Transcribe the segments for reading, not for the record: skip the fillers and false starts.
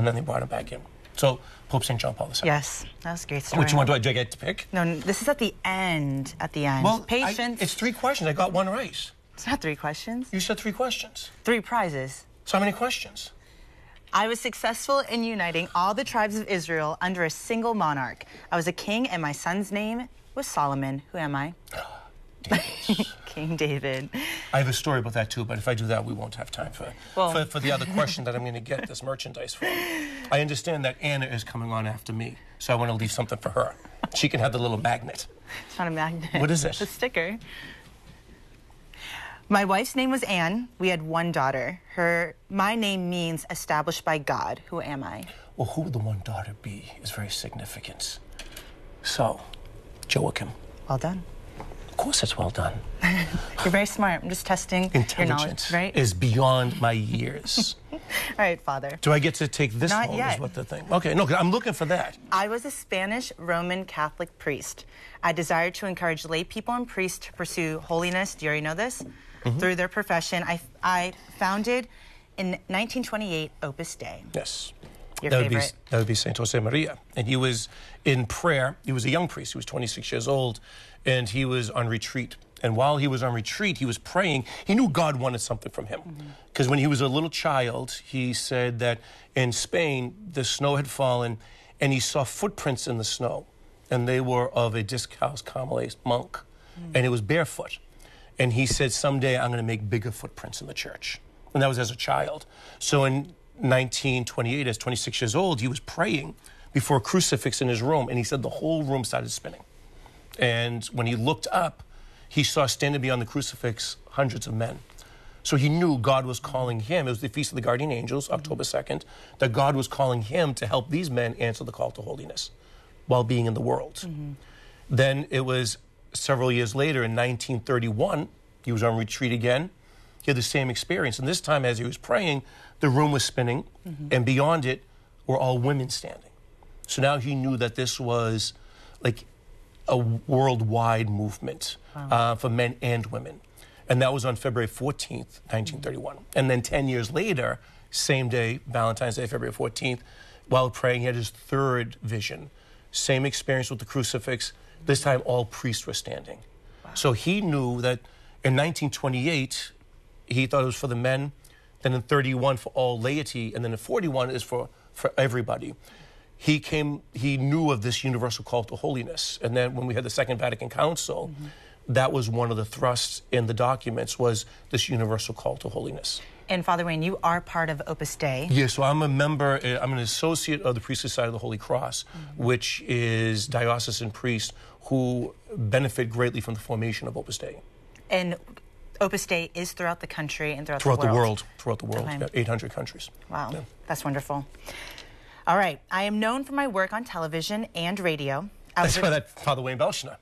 and then they brought him back in. So, Pope St. John Paul II. Yes, that was a great story. Which one do I get to pick? No, this is at the end. At the end. Well, Patience. it's 3 questions. I got 1 right. It's not 3 questions. You said 3 questions. 3 prizes. So how many questions? I was successful in uniting all the tribes of Israel under a single monarch. I was a king, and my son's name was Solomon. Who am I? King David. I have a story about that too, but if I do that, we won't have time for the other question that I'm going to get this merchandise for. I understand that Anna is coming on after me, so I want to leave something for her. She can have the little magnet. It's not a magnet. What is it? It's a sticker. My wife's name was Anne. We had 1 daughter. My name means established by God. Who am I? Well, who would the 1 daughter be is very significant. So, Joachim. Well done. Of course it's well done. You're very smart. I'm just testing your knowledge, right? Is beyond my years. All right, Father. Do I get to take this Not home yet. is what the thing? Okay, no, I'm looking for that. I was a Spanish Roman Catholic priest. I desired to encourage lay people and priests to pursue holiness. Do you already know this? Through their profession. I founded in 1928 Opus Dei. Yes. Your that favorite? That would be Saint Jose Maria. And he was in prayer. He was a young priest. He was 26 years old, and he was on retreat. And while he was on retreat, he was praying. He knew God wanted something from him. Because when he was a little child, he said that in Spain, the snow had fallen, and he saw footprints in the snow. And they were of a discalced Carmelite monk. And it was barefoot. And he said, someday I'm going to make bigger footprints in the church. And that was as a child. So in 1928, as 26 years old, he was praying before a crucifix in his room. And he said the whole room started spinning. And when he looked up, he saw standing beyond the crucifix hundreds of men. So he knew God was calling him. It was the Feast of the Guardian Angels, October 2nd, that God was calling him to help these men answer the call to holiness while being in the world. Then it was several years later, in 1931, he was on retreat again. He had the same experience. And this time, as he was praying, the room was spinning, and beyond it were all women standing. So now he knew that this was like a worldwide movement for men and women. And that was on February 14th, 1931. And then 10 years later, same day, Valentine's Day, February 14th, while praying, he had his 3rd vision. Same experience with the crucifix. This time, all priests were standing. So he knew that in 1928, he thought it was for the men, then in 31 for all laity, and then in 41 is for everybody. He knew of this universal call to holiness. And then when we had the Second Vatican Council, that was one of the thrusts in the documents, was this universal call to holiness. And Father Wayne, you are part of Opus Dei. Yes, so I'm a member, I'm an associate of the Priestly Society of the Holy Cross, which is diocesan priests who benefit greatly from the formation of Opus Dei. And Opus Dei is throughout the country and throughout the world. Okay. Yeah, 800 countries. Wow, Yeah. That's wonderful. All right, I am known for my work on television and radio. That's why that Father Wayne Belshner.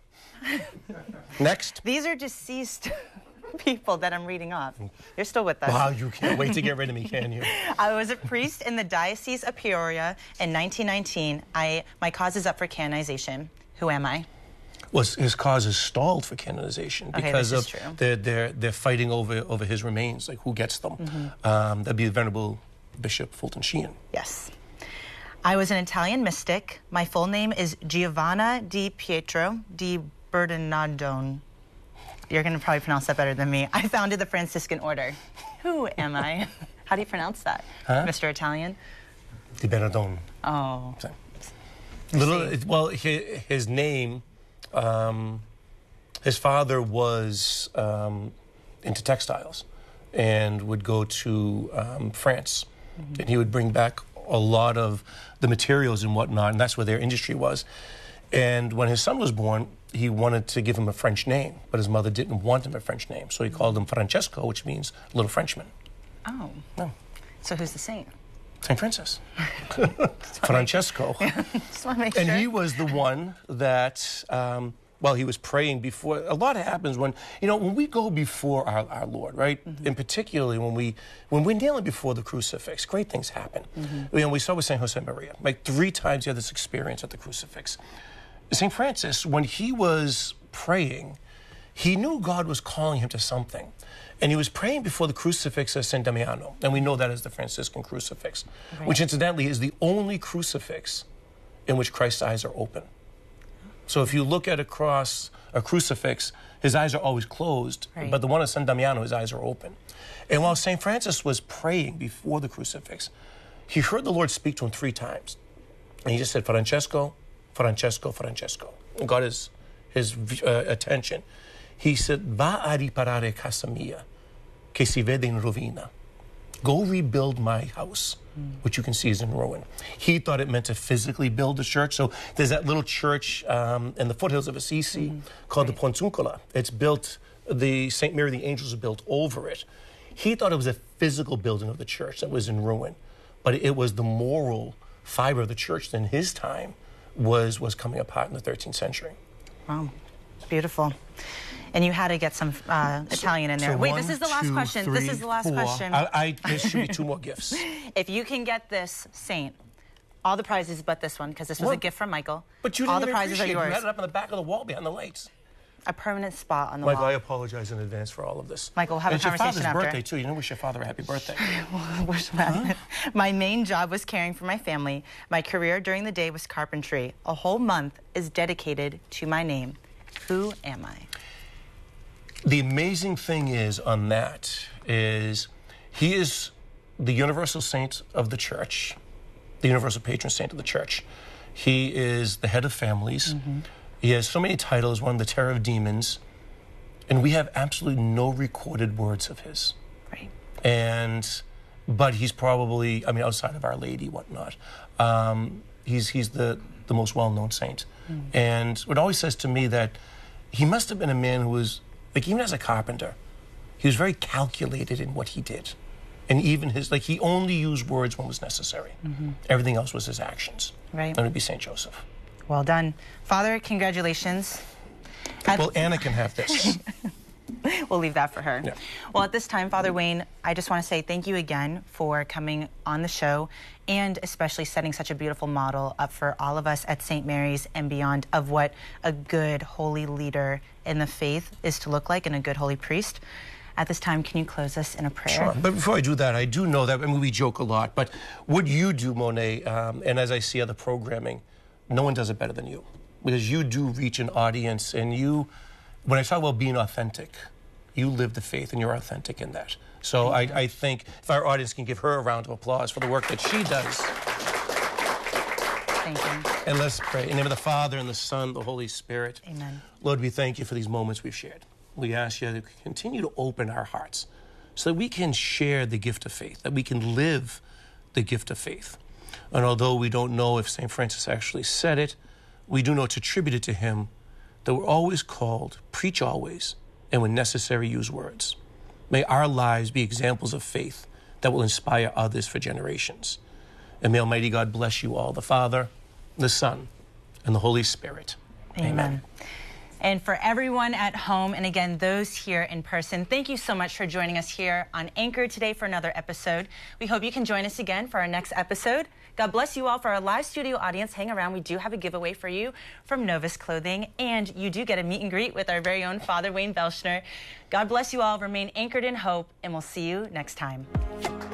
Next. These are deceased people that I'm reading off. You're still with us. Wow, you can't wait to get rid of me, can you? I was a priest in the Diocese of Peoria in 1919. My cause is up for canonization. Who am I? Well, his cause is stalled for canonization because this is of true. they're fighting over his remains, like who gets them. That'd be the Venerable Bishop Fulton Sheen. Yes. I was an Italian mystic. My full name is Giovanna di Pietro di Bernardone. You're going to probably pronounce that better than me. I founded the Franciscan order. Who am I? How do you pronounce that, Mr. Italian? Di Bernardone. Oh. Well, his name, his father was into textiles and would go to France. And he would bring back a lot of the materials and whatnot, and that's where their industry was. And when his son was born, he wanted to give him a French name, but his mother didn't want him a French name, so he called him Francesco, which means little Frenchman. Oh. No. So who's the saint? St. Francis. Francesco. Just want to make sure. And he was the one that, while he was praying before, a lot happens when we go before our Lord, right? And particularly when we're kneeling before the crucifix, great things happen. We saw with St. Jose Maria, like 3 times he had this experience at the crucifix. St. Francis, when he was praying, he knew God was calling him to something. And he was praying before the crucifix of San Damiano. And we know that as the Franciscan crucifix, Right. which incidentally is the only crucifix in which Christ's eyes are open. So if you look at a crucifix, his eyes are always closed, Right. but the one at San Damiano, his eyes are open. And while St. Francis was praying before the crucifix, he heard the Lord speak to him 3 times. And he just said, Francesco, Francesco, Francesco. And got his attention. He said, Va a riparare casa mia, che si vede in rovina. Go rebuild my house, which you can see is in ruin. He thought it meant to physically build the church. So there's that little church in the foothills of Assisi called the Portiuncula. It's built, the St. Mary the Angels are built over it. He thought it was a physical building of the church that was in ruin, but it was the moral fiber of the church that in his time was coming apart in the 13th century. Wow, beautiful. And you had to get some Italian in there. So Wait, 1, this is the last 2, question. 3, This is the last 4. question. There should be 2 more gifts. If you can get this saint, all the prizes but this one, because this was a What? gift from Michael. But you didn't all the even prizes are appreciate it. yours. You had it up on the back of the wall behind the lights. A permanent spot on the Michael, I wall. apologize in advance for all of this. Michael, we'll have a it's your conversation father's after. birthday, too. You didn't wish your father a happy birthday. My main job was caring for my family. My career during the day was carpentry. A whole month is dedicated to my name. Who am I? The amazing thing is on that is he is the universal saint of the church, the universal patron saint of the church. He is the head of families. He has so many titles, one, the terror of demons, and we have absolutely no recorded words of his. Right. But he's probably, I mean, outside of Our Lady, whatnot, he's the most well-known saint. And what always says to me that he must have been a man who was, like, even as a carpenter, he was very calculated in what he did. And even he only used words when was necessary. Everything else was his actions. Right. And it would be St. Joseph. Well done. Father, congratulations. Well, Anna can have this. We'll leave that for her. Yeah. Well, at this time, Father Wayne, I just want to say thank you again for coming on the show and especially setting such a beautiful model up for all of us at St. Mary's and beyond of what a good holy leader in the faith is to look like and a good holy priest. At this time, can you close us in a prayer? Sure. But before I do that, I do know that, I mean, we joke a lot, but what you do, Monet, and as I see other programming, no one does it better than you. Because you do reach an audience, and you, when I talk about being authentic, you live the faith, and you're authentic in that. So I think if our audience can give her a round of applause for the work that she does. Thank you. And let's pray. In the name of the Father, and the Son, and the Holy Spirit. Amen. Lord, we thank you for these moments we've shared. We ask you to continue to open our hearts so that we can share the gift of faith, that we can live the gift of faith. And although we don't know if St. Francis actually said it, we do know it's attributed to him that we're always called, preach always, and when necessary, use words. May our lives be examples of faith that will inspire others for generations. And may Almighty God bless you all, the Father, the Son, and the Holy Spirit. Amen. And for everyone at home, and again, those here in person, thank you so much for joining us here on Anchor today for another episode. We hope you can join us again for our next episode. God bless you all. For our live studio audience, hang around. We do have a giveaway for you from Novus Clothing, and you do get a meet and greet with our very own Father Wayne Belshner. God bless you all. Remain anchored in hope, and we'll see you next time.